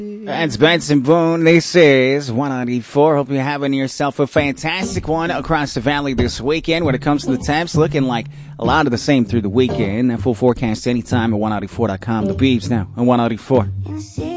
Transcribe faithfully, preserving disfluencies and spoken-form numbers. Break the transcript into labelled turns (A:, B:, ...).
A: That's Benson Boone. This is one ninety-four. Hope you're having yourself a fantastic one across the valley this weekend. When it comes to the temps, looking like a lot of the same through the weekend. That full forecast anytime at one ninety-four dot com. The Beeps now on one ninety-four.